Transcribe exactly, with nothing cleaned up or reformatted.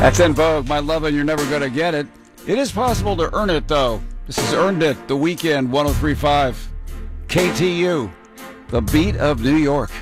That's En Vogue. My lovin', you're never going to get it. It is possible to earn it, though. This is Earned It, The Weekend, one oh three point five. K T U, the beat of New York.